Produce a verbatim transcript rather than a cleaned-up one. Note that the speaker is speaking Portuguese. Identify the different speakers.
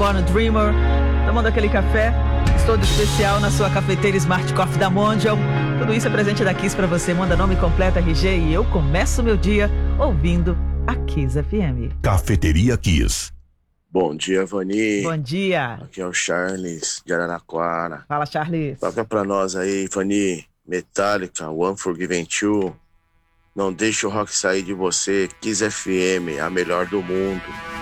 Speaker 1: Born Dreamer, tomando aquele café, todo especial na sua cafeteira Smart Coffee da Mondial. Tudo isso é presente da Kiss pra você. Manda nome completo, R G, e eu começo meu dia ouvindo a Kiss F M.
Speaker 2: Cafeteria Kiss.
Speaker 3: Bom dia, Vani.
Speaker 1: Bom dia.
Speaker 3: Aqui é o Charles, de Araraquara.
Speaker 1: Fala, Charles.
Speaker 3: Toca pra nós aí, Vani. Metallica, One Forgiven Two. Não deixe o rock sair de você. Kiss F M, a melhor do mundo.